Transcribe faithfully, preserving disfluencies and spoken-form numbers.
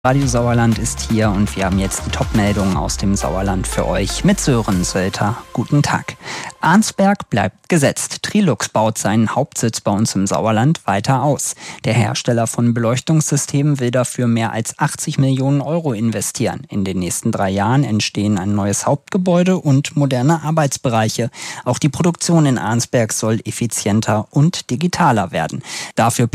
Radio Sauerland ist hier und wir haben jetzt die Top-Meldungen aus dem Sauerland für euch mit Sören Sölter. Guten Tag. Arnsberg bleibt gesetzt. Trilux baut seinen Hauptsitz bei uns im Sauerland weiter aus. Der Hersteller von Beleuchtungssystemen will dafür mehr als achtzig Millionen Euro investieren. In den nächsten drei Jahren entstehen ein neues Hauptgebäude und moderne Arbeitsbereiche. Auch die Produktion in Arnsberg soll effizienter und digitaler werden. Dafür